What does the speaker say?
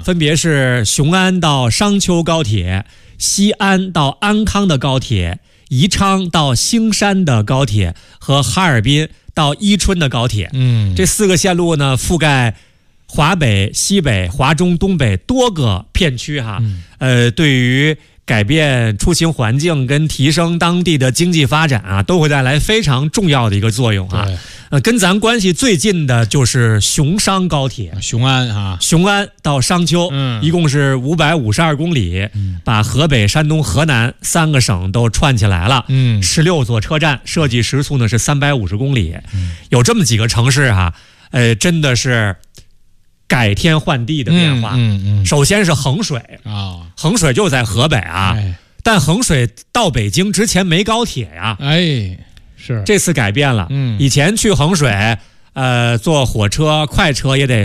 分别是雄安到商丘高铁、西安到安康的高铁、宜昌到兴山的高铁和哈尔滨到伊春的高铁。这4个线路呢，覆盖华北、西北、华中、东北多个片区哈。对于改变出行环境跟提升当地的经济发展啊，都会带来非常重要的一个作用啊。跟咱关系最近的就是雄商高铁， 雄安啊， 雄安到商丘，一共是552公里，把河北、山东、河南3个省都串起来了。16座车站，设计时速呢是350公里。有这么几个城市哈，真的是改天换地的变化。首先是衡水啊，衡水就在河北啊，但衡水到北京之前没高铁呀。 是这次改变了。以前去衡水，坐火车、快车也得